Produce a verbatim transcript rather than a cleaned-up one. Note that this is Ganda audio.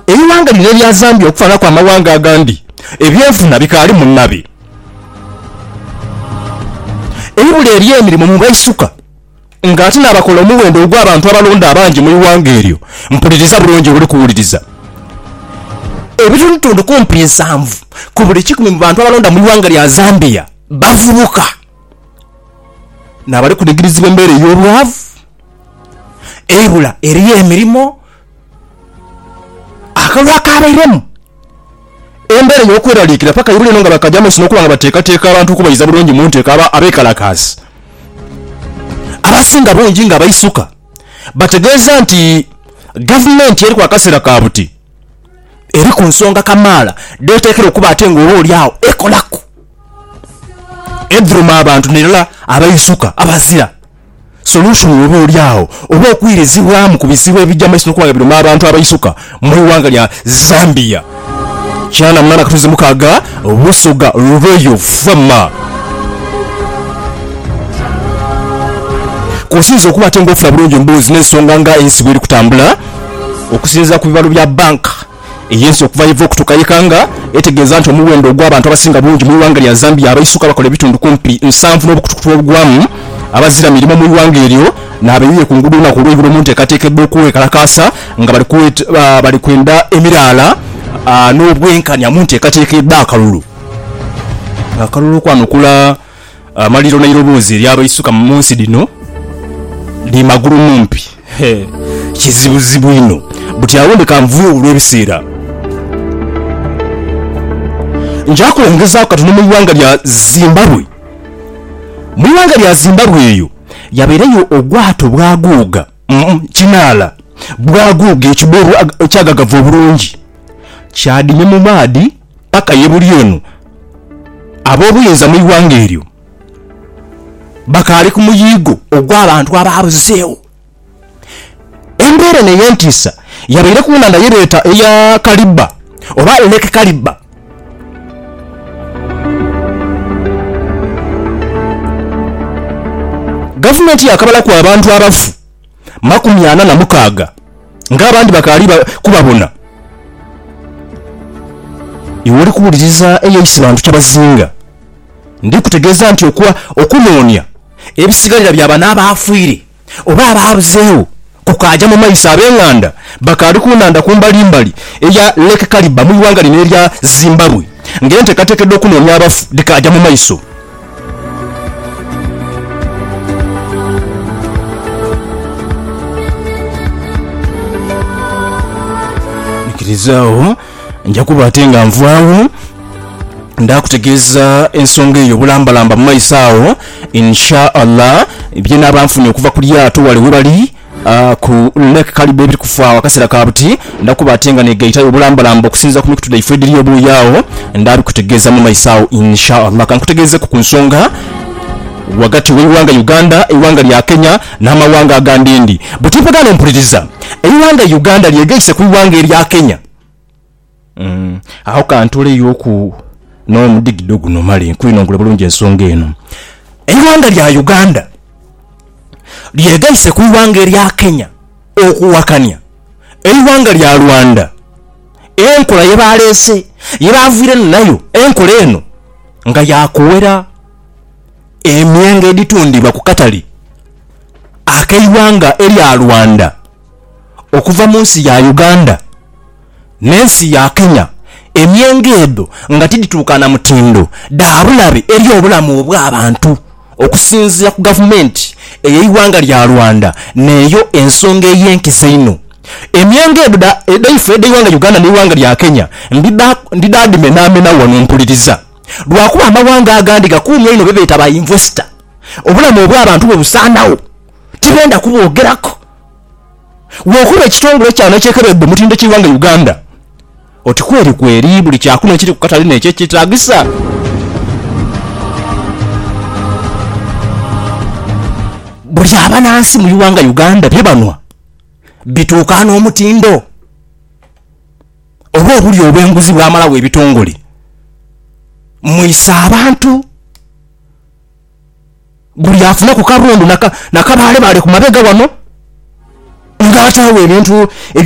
ebiwanga lino lya Zambia okufaana kwa mawanga agandi ebyenfuna bikaali mu nnabi ebibula eri emirimu mu baisuka ng'ate n'abakola omuwendo ogw'abantu abalonda abangi mu iwanga eryo mpuliriza bulungi buli kuwuliriza ebitundutundu kumpi ensanvu ku buli kikumi mu bantu abalonda mu iwanga lya Zambia bavubuka n'abali kudigirizibwa embeera ey'obwavu ebibula eri emirimu akalulu akabairemu embeera ey'okweraliikira paka ibula eno nga bakajjamu sinokuba nga bateekateeka abantu okubayiza bulungi mu nteeka abeekalakaasi abasinga bungi nga bayisuka bategeeza nti gavumenti eri ku akaseera ka buti eri ku nsonga kamaala deeteekera okuba ate ng'oba oli awo ekolaku eduruma abantu nerala abayisuka abazira solution oba oli awo oba okwirizibwamu ku bizibu ebijjamu esinokuba nga biruma abantu abayisuka mu iwanga lya Zambia kyana munana katuzi mukaaga Busoga Royal Fama kusinza okuba ate ng'ofuna bulungi embuuzi n'ensonga nga ensibu eri kutambula okusinza ku bibalo bya banka eyensi okuva yiva okutuuka yekanga etegeeza nti omuwendo ogw'abantu abasinga bulungi mu iwanga lya Zambia abayisuka bakola ebitundu kumpi nsanvu n'obukutukutu obugwamu abazira mirimo mu iwanga eryo n'abeeyuye ku nguudo lunaku olw'ebiro mu nteekateekeddwa okuweekalakaasa nga bali kwenda emiraala n'obwenkanya mu nteekateekeddwa akalulu akalulu okwanukula amaliro n'eiroboozi ery'abayisuka mu nsi dino li magulu mumpi kizibuzibu ino buti awonde kanvuyo olw'ebiseera njakulongezaako katono mu iwanga lya Zimbabwe mu iwanga lya Zimbabwe eyo yabeereyo ogwato bwaguuga kinaala bwaguuga ekiboru ekyagagavu obulungi kyadimye mu maadi paka yebuli eno ab'obuyinza mu iwanga eryo bakaali ku muyigo ogw'abantu abaabuzeewo embeera neyentisa yabeere ku nnanda yereeta eya Kaliba oba Lake Kaliba gavumenti yakabala ku abantu abafu makumi ana na mukaaga ng'abandi bakaali kubabona iwe oli kuwuliriza eyeyisa bantu kyabazinga ndi kutegeeza nti okuwa okunoonya ebisigalira by'abaana abaafiire oba abaabuzeewo kukajja mu maiso ab'enganda bakaali ku nnanda kumbalimbali eya Lake Kaliba mu iwanga lino erya Zimbabwe ng'enteekateekeddwa okunoonya abafu dikajja mu maiso nikirizaawo nja kuba ate nga nvaawo ndakutegeeza ensonga eyo bulambalamba mu maiso awo insha Allah bye n'abanfunye okuva ku lyato wali we bali ku Lake Kaliba ebiri kufa akaseera ka buti ndakuba ate nga negaitayo bulambalamba okusinza ku mikutu daife ediri obuuyawo ndabikutegeeza mu maiso awo insha Allah kankutegeeze ku nsonga wagati w'iwanga Uganda iwanga lya Kenya n'amawanga agandi ndi butimpagana mpuliriza iwanga Uganda lyegeise ku iwanga erya Kenya mm. aho kantule yoku no mudigido guno mali nkwinongula bulungi ensonga eno iwanga lya Uganda lyegaise ku iwanga erya Kenya okuwakanya iwanga lya Rwanda enkola yebaleese yebaviire nayo enkola eno nga yakuwera emyenge editundibwa ku katali akeiwanga erya Rwanda okuva mu nsi ya Uganda n'ensi ya Kenya emyenge edo nga tidituukana mutindo daabulabe eri obulamu obw'abantu okusinziira ku gavumenti ey'iwanga lya Rwanda neyo ensonga ey'enkisa ino emyenge edo edaife ed'iwanga Uganda n'iwanga lya Kenya ndidadime n'amena wano mpuliriza lwakuba amawanga agandi gakuumya ino bebeeta ba investor obulamu obw'abantu bwe busaanawo tibenda kuboogerako w'okuba ekitongole kyano ekyekebedde mutindo ky'iwanga Uganda oti kweri kweri buli kyakuno ekiri ku katali n'ekyo ekyeetaagisa buli abanansi mu iwanga Uganda byebanwa bituuka n'omutindo oba obuli obw'enguzi bw'amalawo ebitongole mwisa abantu buli afuna ku kabondo nakabaale baale ku mabega wano ng'ataawo ebintu